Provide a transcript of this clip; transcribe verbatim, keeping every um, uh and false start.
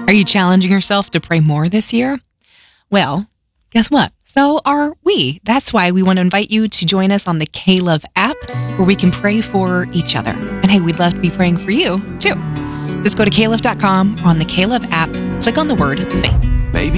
Are you challenging yourself to pray more this year? Well, guess what? So are we. That's why we want to invite you to join us on the K-Love app, where we can pray for each other. And hey, we'd love to be praying for you, too. Just go to K Love dot com on the K-Love app, click on the word faith. Maybe